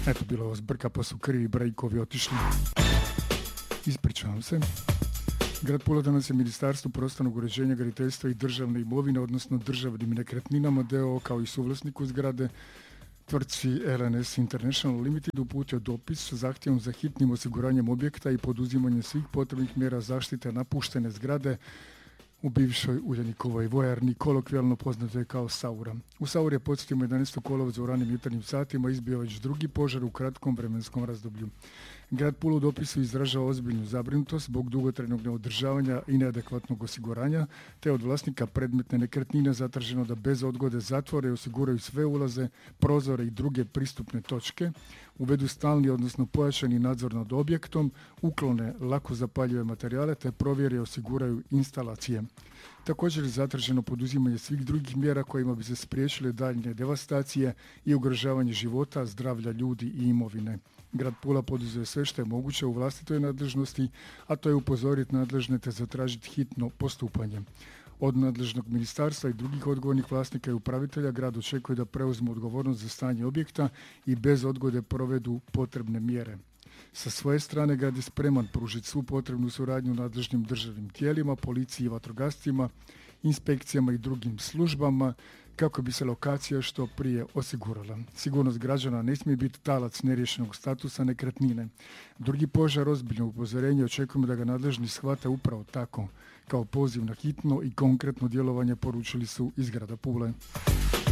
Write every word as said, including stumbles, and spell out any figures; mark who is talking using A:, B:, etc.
A: Eto, bilo ovo zbrka pa su krivi brejkovi otišli. Ispričavam se. Grad Pula danas je Ministarstvu prostornog uređenja, graditeljstva i državne imovine, odnosno državnim nekretninama d o o kao i suvlasniku zgrade tvrtci L N S International Limited uputio dopis sa zahtjevom za hitnim osiguranjem objekta i poduzimanjem svih potrebnih mjera zaštite napuštene zgrade u bivšoj Uljanikovoj vojarni, kolokvijalno poznato je kao Saura. U Sauri je, podsjetimo, jedanaestog kolovoza u ranim jutarnjim satima izbio već drugi požar u kratkom vremenskom razdoblju. Grad Pula u dopisu izražava ozbiljnu zabrinutost zbog dugotrajnog neodržavanja i neadekvatnog osiguranja, te od vlasnika predmetne nekretnine zatraženo da bez odgode zatvore i osiguraju sve ulaze, prozore i druge pristupne točke, uvedu stalni, odnosno pojačani nadzor nad objektom, uklone lako zapaljive materijale te provjere i osiguraju instalacije. Također je zatraženo poduzimanje svih drugih mjera kojima bi se spriječile daljnje devastacije i ugrožavanje života, zdravlja ljudi i imovine. Grad Pula poduzeo sve što je moguće u vlastitoj nadležnosti, a to je upozoriti nadležne te zatražiti hitno postupanje. Od nadležnog ministarstva i drugih odgovornih vlasnika i upravitelja grad očekuje da preuzmu odgovornost za stanje objekta i bez odgode provedu potrebne mjere. Sa svoje strane grad je spreman pružiti svu potrebnu suradnju nadležnim državnim tijelima, policiji i vatrogascima, inspekcijama i drugim službama kako bi se lokacija što prije osigurala. Sigurnost građana ne smije biti talac neriješenog statusa nekretnine. Drugi požar, ozbiljno upozorenje, očekujemo da ga nadležni shvate upravo tako, kao poziv na hitno i konkretno djelovanje, poručili su iz grada Pule.